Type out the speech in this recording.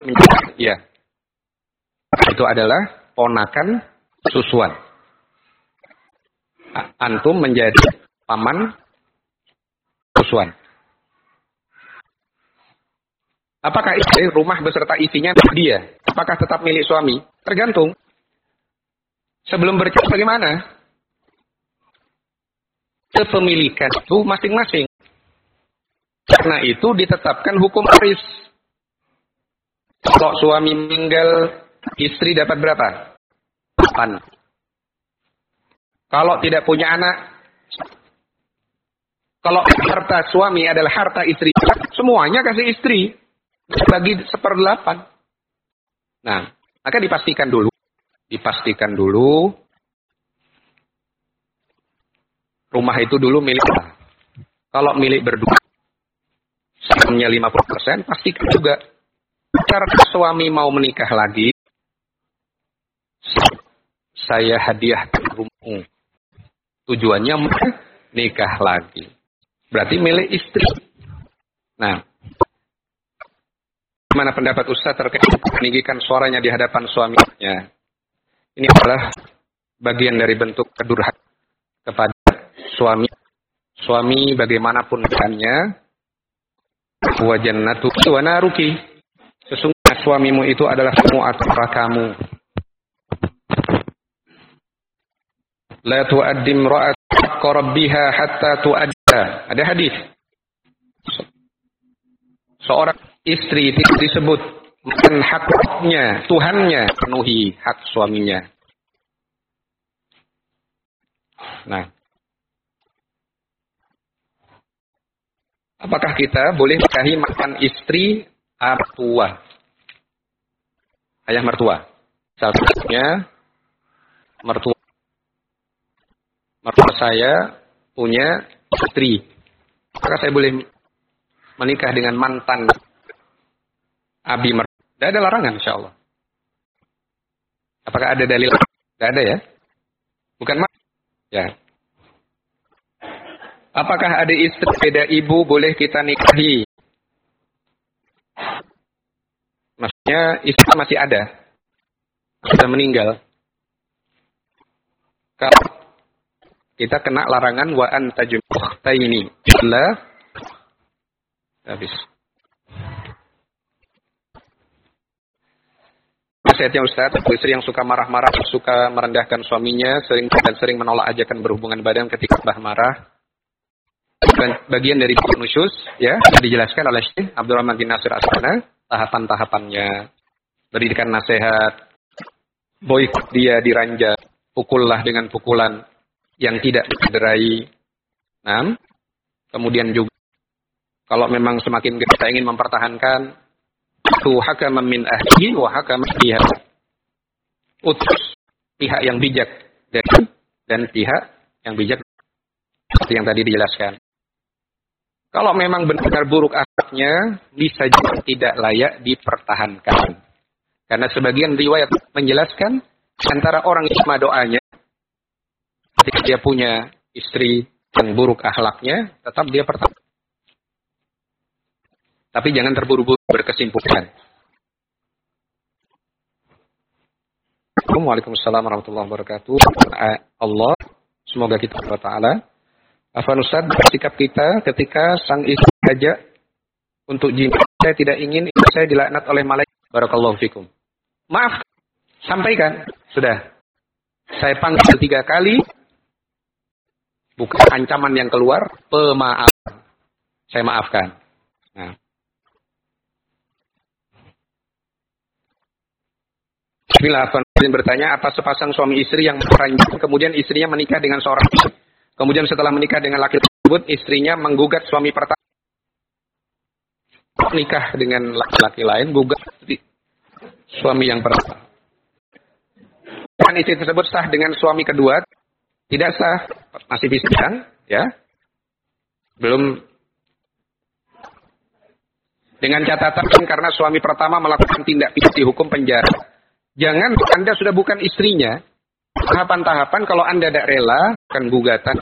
Iya. Itu adalah ponakan susuan. Antum menjadi paman susuan. Apakah istri rumah beserta isinya dia? Apakah tetap milik suami? Tergantung. Sebelum bercerai bagaimana? Kepemilikan itu masing-masing. Karena itu ditetapkan hukum waris. Kalau suami meninggal, istri dapat berapa? 8. Kalau tidak punya anak, kalau harta suami adalah harta istri, semuanya kasih istri. Bagi 1/8. Nah, maka dipastikan dulu rumah itu dulu milik. Kalau milik berdua, sahamnya 50%, pastikan juga. Karena suami mau menikah lagi, saya hadiahkan rumah. Tujuannya menikah lagi. Berarti milik istri. Nah, gimana pendapat Ustaz terkait meninggikan suaranya di hadapan suaminya? Ini adalah bagian dari bentuk kedurhakaan kepada suami. Suami bagaimanapun keadaannya, wa jannatu wa naruki. Sesungguhnya suamimu itu adalah semua atau kamu. La tu'addim ra'at haqqa rabbiha hatta tu'adda. Ada hadis. Seorang istri tidak disebut bukan haknya, Tuhannya penuhi hak suaminya. Nah, apakah kita boleh nikahi mantan istri mertua? Ayah mertua. Satunya mertua saya punya istri. Apakah saya boleh menikah dengan mantan abi mertua? Tidak ada larangan, insya Allah. Apakah ada dalil? Tidak ada ya? Bukan ya. Apakah ada istri beda ibu boleh kita nikahi? Maksudnya istri masih ada, sudah meninggal. Kalau kita kena larangan wa antajumtaini illa habis. Nasihatnya Ustaz, istri yang suka marah-marah, suka merendahkan suaminya, sering menolak ajakan berhubungan badan ketika marah. Bagian dari nusyuz, ya, dijelaskan oleh Syekh Abdul Rahman bin Nasir As-Sana, tahapan-tahapannya, berikan nasihat, boikot dia, diranja, pukullah dengan pukulan yang tidak mencederai. Nah, kemudian juga kalau memang semakin kita ingin mempertahankan, tu hakaman min ahlihi wa hakaman biha. Utus pihak yang bijak dan pihak yang bijak seperti yang tadi dijelaskan. Kalau memang benar buruk akhlaknya, bisa juga tidak layak dipertahankan. Karena sebagian riwayat menjelaskan antara orang yang doanya, ketika dia punya istri yang buruk akhlaknya, tetap dia pertahankan. Tapi jangan terburu-buru berkesimpulan. Waalaikumsalam warahmatullahi wabarakatuh. Allah, semoga kita bertaala. Afwan Ustaz, sikap kita ketika sang istri ajak untuk jima, saya tidak ingin istri saya dilaknat oleh malaikat. Barakallahu fikum. Maaf, sampaikan. Sudah. Saya panggil 3 kali. Bukan ancaman yang keluar, pemaafan. Saya maafkan. Nah. Bismillah, Afwan bertanya, apa sepasang suami istri yang meranjang, kemudian istrinya menikah dengan seorang istri. Kemudian setelah menikah dengan laki tersebut, istrinya menggugat suami pertama. Nikah dengan laki-laki lain, gugat suami yang pertama. Dan istri tersebut sah dengan suami kedua, tidak sah, masih bisa, ya. Belum. Dengan catatan karena suami pertama melakukan tindak pidana dihukum penjara. Jangan Anda sudah bukan istrinya. Tahapan-tahapan kalau Anda tidak rela, akan gugatan